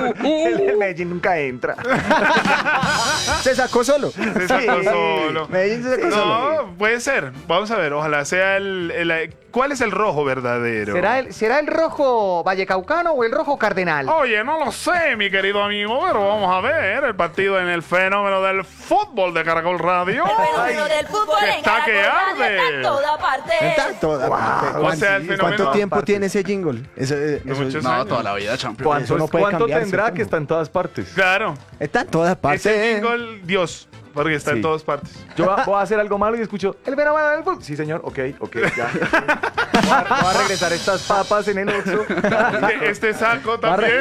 El Medellín nunca entra. Se sacó solo. Se sacó solo. Medellín se sacó solo. No, puede ser. Vamos a ver, ojalá sea ¿cuál es el rojo verdadero? ¿Será el rojo vallecaucano o el rojo cardenal? Oye, no lo sé, mi querido amigo, pero vamos a ver el partido en el fenómeno del fútbol de Caracol Radio. El fenómeno del fútbol que en está que Caracol Radio arde. está en toda parte. Está en toda parte. O sea, el fenómeno- ¿Cuánto tiempo partes. tiene ese jingle? Eso muchos No, años. toda la vida, champion. Eso no puede ¿Cuánto cambiarse, tendrá ¿cómo? que está en todas partes? Claro. está en todas partes. Ese jingle, Dios, porque está en Sí. todas partes. Yo voy a hacer algo malo y escucho el fenómeno del fútbol. Sí, señor. Ok, ya. Voy a regresar estas papas en el Oxxo. Este saco también.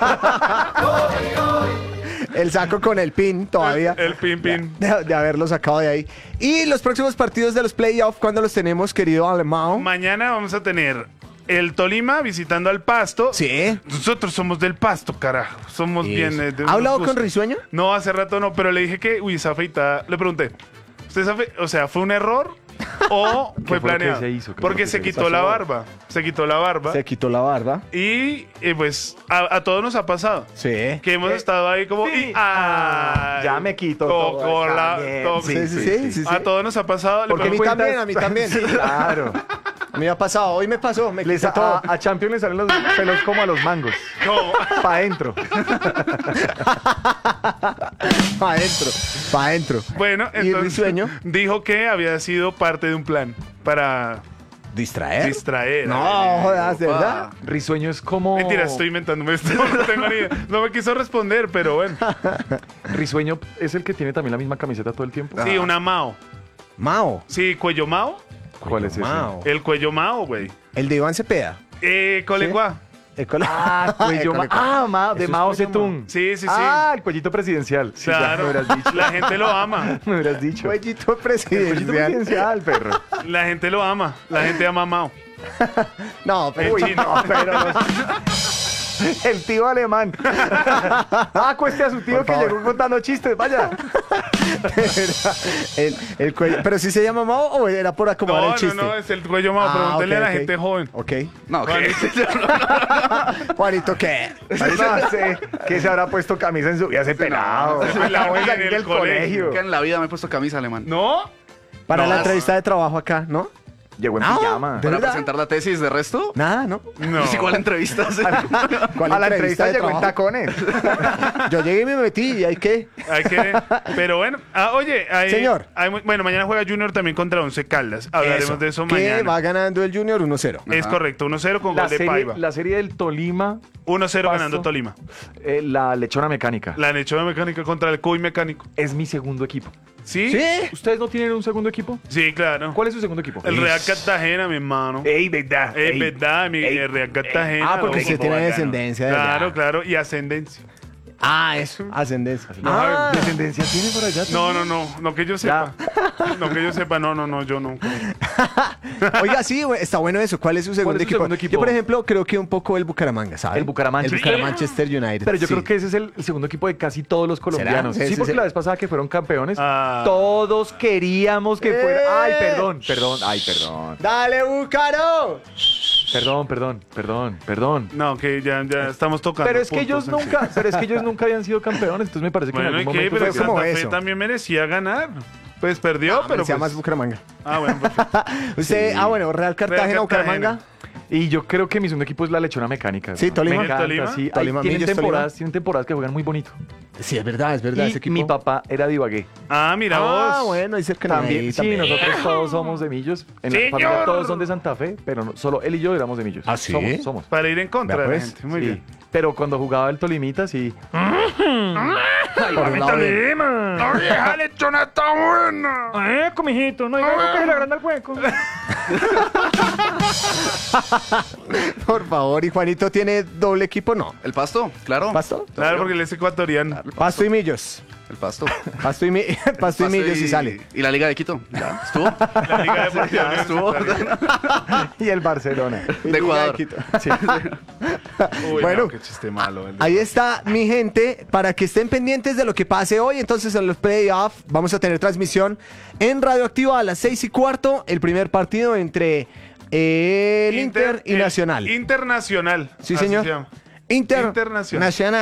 El saco con el pin todavía. El pin pin. De haberlo sacado de ahí. Y los próximos partidos de los playoffs, ¿cuándo los tenemos, querido Alemão? Mañana vamos a tener el Tolima visitando al Pasto. Sí. Nosotros somos del Pasto, carajo. Somos bien. ¿Ha hablado nos con gusta. Risueño? No, hace rato no, pero le dije que, esa afeitada. Le pregunté, o sea, ¿fue un error o fue fue lo que planeado? se hizo? ¿Qué fue Porque lo que se se quitó hizo? la barba. Se quitó la barba. Se quitó la barba. Y pues a todos nos ha pasado. Sí. Que hemos estado ahí como. Sí. Ay, Ya me quito tocó toda la. esa mierda. tocó- Sí. A todos nos ha pasado. Porque a mí pregunto- también, a mí también. Sí, claro. Me ha pasado, hoy me pasó, me quité A, todo. a Champions le salen los pelos como a los mangos. ¿Cómo? Pa' adentro. Pa' adentro, pa' adentro. Bueno, ¿Y entonces Risueño? dijo que había sido parte de un plan para ¿Distraer? distraer. No, jodas, ¿de Opa. verdad? Risueño es como... Mentira, estoy inventándome esto. No tengo ni idea. No me quiso responder, pero bueno. Risueño es el que tiene también la misma camiseta todo el tiempo. Sí, una Mao. Mao. Sí, cuello Mao. ¿Cuál es ese? Mao. El cuello Mao, güey. El de Iván Cepeda. Colegua. Ah, Cuello de Eso es Mao cuello Zedong. Sí, sí, sí. Ah, el cuellito presidencial. Sí, ya Claro. me hubieras dicho. La gente lo ama. Me hubieras dicho. Cuellito El cuellito presidencial. presidencial, perro. La gente lo ama. La gente ama a Mao. No, pero... En chino. El tío alemán. Cueste a su tío Por que favor. llegó contando chistes. Vaya. el cuello. ¿Pero si se llama Mao o era por acomodar el No, chiste? no, es el cuello Mao. Pregúntale ok, a la ok. gente joven. Ok. No, ¿qué? Juanito, ¿qué? No sé. Que se habrá puesto camisa en su vida ese pelado. ese pelado La voy a en salir el del colegio. colegio. Que en la vida me he puesto camisa, alemán. ¿No? Para No, la es- entrevista de trabajo acá, ¿no? Llegó en No, pijama. ¿de Para verdad? presentar la tesis, de resto. Nada, ¿no? No. ¿Y cuál entrevista? ¿Cuál A la entrevista llegó en trabajo? tacones. Yo llegué y me metí, ¿y ahí qué? Hay que. Pero bueno. Oye, Señor. bueno, mañana juega Junior también contra Once Caldas. Hablaremos de eso que mañana. va ganando el Junior 1-0. Es correcto, 1-0 con gol de Paiva. La serie del Tolima, 1-0 ganando Pasto. Tolima. la lechona mecánica, La lechona mecánica contra el Cuy mecánico. es mi segundo equipo. ¿Sí? ¿Sí? ¿Ustedes no tienen un segundo equipo? Sí, claro. ¿Cuál es su segundo equipo? El Real Cartagena, mi hermano. ¡Ey, verdad! Es verdad, el Real Cartagena. Porque loco. se tiene descendencia de Claro, allá. claro. Y ascendencia. Eso. Ascendencia. Ah, ¿descendencia tiene por allá? No que yo sepa. No que yo sepa, no, yo no. Oiga, sí, güey, está bueno eso. ¿Cuál es su segundo, su segundo equipo? Yo, por ejemplo, creo que un poco el Bucaramanga, ¿sabes? El Bucaramanga. El Bucaramanga-Manchester United. Pero yo sí. creo que ese es el segundo equipo de casi todos los colombianos. ¿Será? Sí, Ese porque es el- la vez pasada que fueron campeones, Ah. todos queríamos que fuera... ¡Ay, perdón! Perdón. ¡Dale, Bucaro! Perdón. No, que ya estamos tocando. Pero es que ellos puntos, nunca habían sido campeones, entonces me parece que Bueno, en ¿y algún qué? momento Pero fue como Santa Fe eso. también merecía ganar. Pues perdió, pero Se llama pues... Bucaramanga. Bueno, perfecto. Usted, bueno, Real Cartagena, Real Cartagena. Bucaramanga. Y yo creo que mi segundo equipo es la lechona mecánica. Sí, ¿no? Tolima. Me encanta, Tolima. sí. Tolima, Tienen Millos, temporadas que juegan muy bonito. Sí, es verdad, Y ese equipo. mi papá era de Ibagué. Mira vos. bueno, dice que También, sí, nosotros todos somos de Millos. En la ¡Señor! familia todos son de Santa Fe, pero solo él y yo éramos de Millos. ¿Ah, sí? Somos. Para ir en contra Vea, de la pues, gente. Muy Sí. bien. Pero cuando jugaba el Tolimita, sí. Por un lado bien. ¡La vieja lechona está buena! Comijito, no hay hueco que se le agranda el hueco. Por favor, ¿y Juanito tiene doble equipo? No. ¿El Pasto? Claro. ¿Pasto? Claro, porque él es ecuatoriano. Pasto y Millos. El Pasto. Pasto y Millos y sale. ¿Y la Liga de Quito? ¿Ya? ¿Estuvo? La Liga Deportiva Ya estuvo. Y el Barcelona. De Ecuador. Sí. Uy, Bueno. no, qué chiste malo. Ahí está, mi gente, para que estén pendientes de lo que pase hoy. Entonces, en los playoffs vamos a tener transmisión en Radioactiva a las 6:15. El primer partido entre el Inter y Nacional. Internacional. Sí, así señor. se llama. Internacional.